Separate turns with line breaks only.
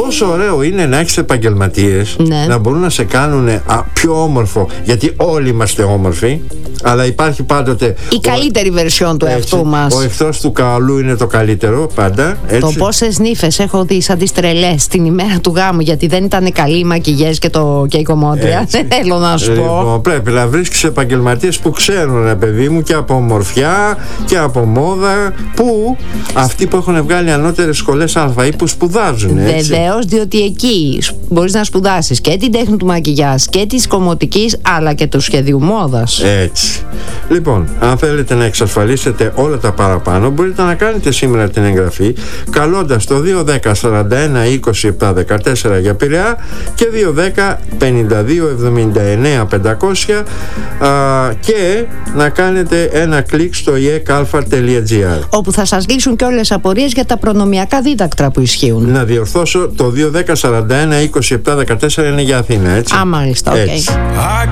πόσο ωραίο είναι να έχεις επαγγελματίες,
ναι,
να μπορούν να σε κάνουν πιο όμορφο, γιατί όλοι είμαστε όμορφοι, αλλά υπάρχει πάντοτε
η καλύτερη βερσιόν του εαυτού μας.
Ο εχθρός του καλού είναι το καλύτερο πάντα, έτσι.
Το πόσες νύφες έχω δει σαν τις τρελές την ημέρα του γάμου, γιατί δεν ήταν καλοί οι μακιγιές και η κομμότρια. Δεν θέλω να σου πω.
Πρέπει να βρίσκεις επαγγελματίες που ξέρουν, ρε παιδί μου, και από ομορφιά και από μόδα, που αυτοί που έχουν βγάλει ανώτερες σχολές ΑΕ που σπουδάζουν, έτσι.
Βεβαίως, διότι εκεί μπορείς να σπουδάσεις και την τέχνη του μακιγιάζ και της κομμωτικής, αλλά και του σχεδίου μόδας.
Έτσι. Λοιπόν, αν θέλετε να εξασφαλίσετε όλα τα παραπάνω, μπορείτε να κάνετε σήμερα την εγγραφή καλώντας το 210 41 27 14 για Πειραιά και 210 52 79 500 και να κάνετε ένα κλικ στο ekalfa.gr,
όπου θα σας λύσουν και όλες τις απορίες για τα προνομιακά δίδακτρα που ισχύουν.
Να διορθώσω, το 210 41 27 14 είναι για Αθήνα, έτσι.
Μάλιστα, οκ.